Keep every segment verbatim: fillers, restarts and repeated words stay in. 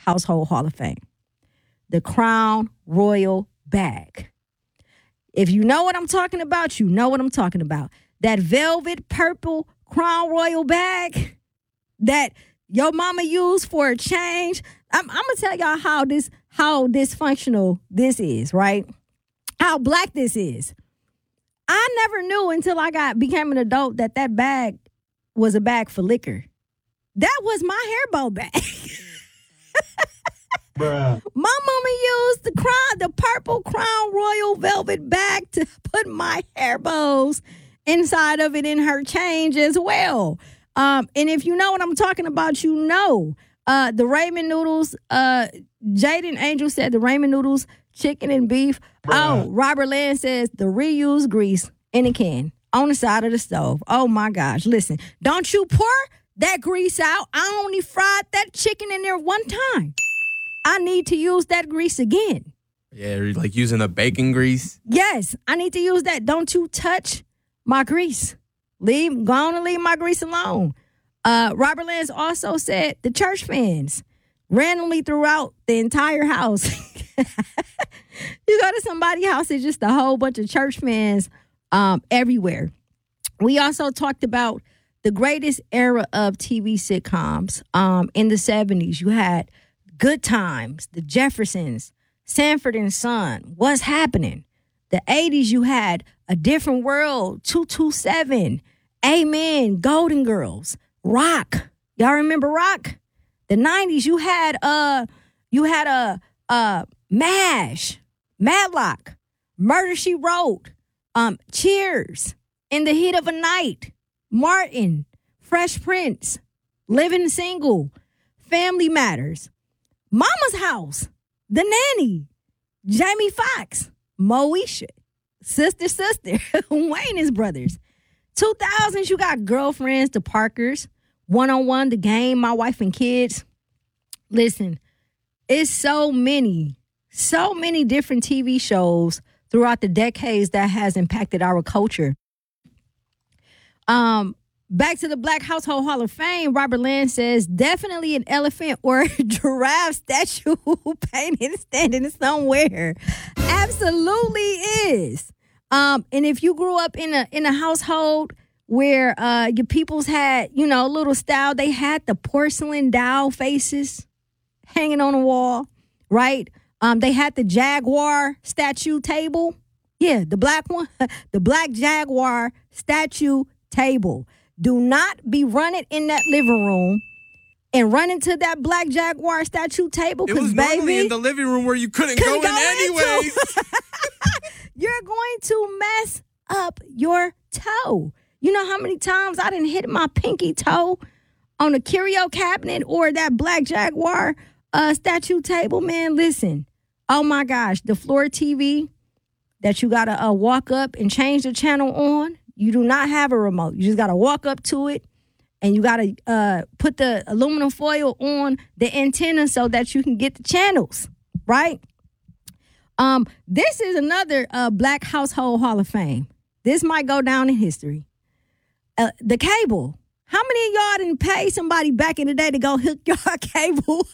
Household Hall of Fame. The Crown Royal bag. If you know what I'm talking about, you know what I'm talking about. That velvet purple Crown Royal bag that your mama used for a change. I'm, I'm gonna tell y'all how this how dysfunctional this is, right? How black this is. I never knew until I got became an adult that that bag was a bag for liquor. That was my hairbow bag. Bruh. My mama used the crown, the purple Crown Royal velvet bag to put my hair bows inside of it in her change as well. Um, and if you know what I'm talking about, you know. Uh, the ramen noodles, uh, Jaden Angel said the ramen noodles, chicken and beef. Bruh. Oh, Robert Land says the reused grease in a can on the side of the stove. Oh, my gosh. Listen, don't you pour that grease out. I only fried that chicken in there one time. I need to use that grease again. Yeah, like using a bacon grease. Yes, I need to use that. Don't you touch my grease. Leave, go on and leave my grease alone. Uh, Robert Lance also said the church fans randomly throughout the entire house. You go to somebody's house, it's just a whole bunch of church fans um, everywhere. We also talked about the greatest era of T V sitcoms um, in the seventies. You had Good Times, The Jeffersons, Sanford and Son, What's Happening? The eighties, you had A Different World, two two seven, Amen, Golden Girls, Rock. Y'all remember Rock? The nineties, you had uh, you had a uh, uh, MASH, Matlock, Murder, She Wrote, um, Cheers, In the Heat of a Night, Martin, Fresh Prince, Living Single, Family Matters, Mama's House, The Nanny, Jamie Foxx, Moesha, Sister Sister, Wayne's Brothers. two thousands, you got Girlfriends, The Parkers, One-on-One, The Game, My Wife and Kids. Listen, it's so many, so many different T V shows throughout the decades that has impacted our culture. Um, Back to the Black Household Hall of Fame, Robert Land says, definitely an elephant or giraffe statue painted standing somewhere. Absolutely is. Um, and if you grew up in a in a household where uh, your peoples had, you know, a little style, they had the porcelain doll faces hanging on the wall, right? Um, they had the Jaguar statue table. Yeah, the black one, the black Jaguar statue table. Do not be running in that living room and run into that black Jaguar statue table. It was baby, normally in the living room where you couldn't, couldn't go, go in anyways. You're going to mess up your toe. You know how many times I didn't hit my pinky toe on a curio cabinet or that black Jaguar uh, statue table? Man, listen. Oh, my gosh. The floor T V that you got to uh, walk up and change the channel on. You do not have a remote. You just got to walk up to it, and you got to uh, put the aluminum foil on the antenna so that you can get the channels, right? Um, this is another uh, Black Household Hall of Fame. This might go down in history. Uh, the cable. How many of y'all didn't pay somebody back in the day to go hook your cable?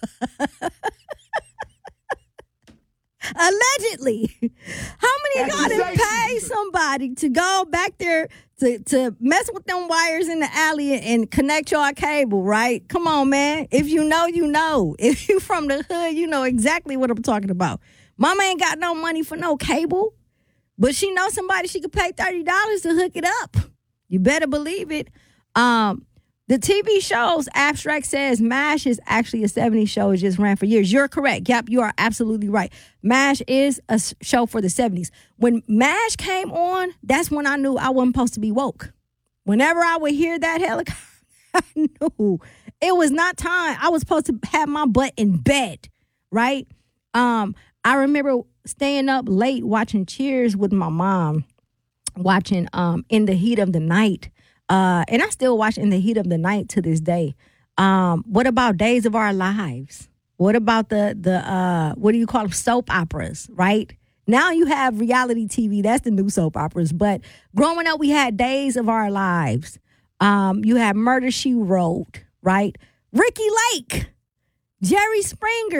Allegedly. How many of y'all didn't pay somebody to go back there to, to mess with them wires in the alley and connect your cable, right? Come on, man. If you know, you know. If you from the hood, you know exactly what I'm talking about. Mama ain't got no money for no cable, but she knows somebody she could pay thirty dollars to hook it up. You better believe it. Um, the T V shows, Abstract says MASH is actually a seventies show. It just ran for years. You're correct. Yep, you are absolutely right. MASH is a show for the seventies. When MASH came on, that's when I knew I wasn't supposed to be woke. Whenever I would hear that helicopter, I knew it was not time. I was supposed to have my butt in bed, right? Um, I remember staying up late watching Cheers with my mom, watching um, In the Heat of the Night. Uh, and I still watch In the Heat of the Night to this day. Um, what about Days of Our Lives? What about the, the uh, what do you call them, soap operas, right? Now you have reality T V. That's the new soap operas. But growing up, we had Days of Our Lives. Um, you had Murder, She Wrote, right? Ricky Lake, Jerry Springer.